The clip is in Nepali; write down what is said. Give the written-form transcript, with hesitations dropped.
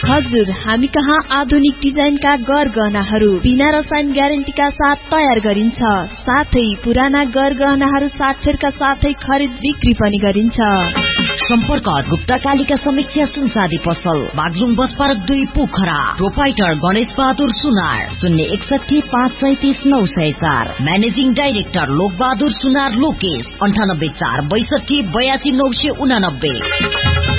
हजुर, हामी कहाँ आधुनिक डिजाइनका गरगहनाहरू बिना रसायन ग्यारेन्टीका साथ तयार गरिन्छ। साथै पुराना गरगहनाहरू साक्षरका साथै खरिद बिक्री पनि गरिन्छ। सम्पर्क गुप्ता कालिका समीक्षा सुनसादी पसल, Baglung bus park 2 Pokhara. Proprietor Ganesh Bahadur सुनार, 061 537 904। म्यानेजिङ डाइरेक्टर लोक बहादुर सुनार लोकेश, 98 4 62 82 989।